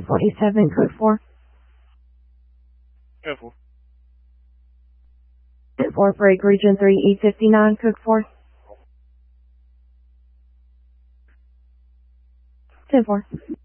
E47, code 4. 10-4. 10-4, break region 3, E59, code 4. 10-4.